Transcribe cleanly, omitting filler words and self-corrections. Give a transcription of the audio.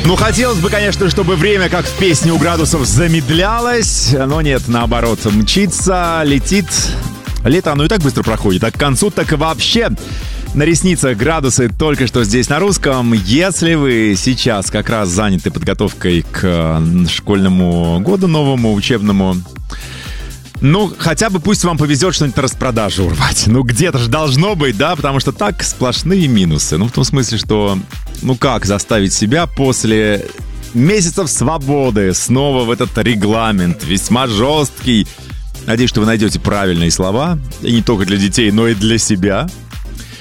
Ну, хотелось бы, конечно, чтобы время, как в песне «У градусов», замедлялось. Но нет, наоборот, мчится, летит. Лето, оно и так быстро проходит. А к концу так и вообще. На ресницах градусы только что здесь на русском. Если вы сейчас как раз заняты подготовкой к школьному году новому, учебному, ну, хотя бы пусть вам повезет что-нибудь на распродажу урвать. Ну, где-то же должно быть, да, потому что так сплошные минусы. Ну, в том смысле, что, ну, как заставить себя после месяцев свободы снова в этот регламент, весьма жесткий. Надеюсь, что вы найдете правильные слова, и не только для детей, но и для себя.